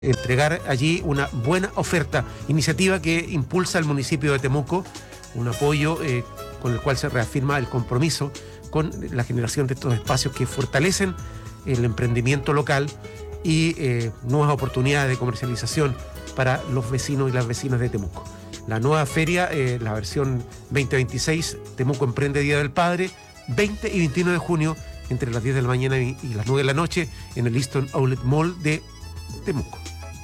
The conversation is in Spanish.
entregar allí una buena oferta, iniciativa que impulsa el municipio de Temuco, un apoyo con el cual se reafirma el compromiso con la generación de estos espacios que fortalecen el emprendimiento local y nuevas oportunidades de comercialización para los vecinos y las vecinas de Temuco. La nueva feria, la versión 2026, Temuco Emprende Día del Padre, 20 y 21 de junio, entre las 10 de la mañana y las 9 de la noche, en el Easton Outlet Mall de Temuco.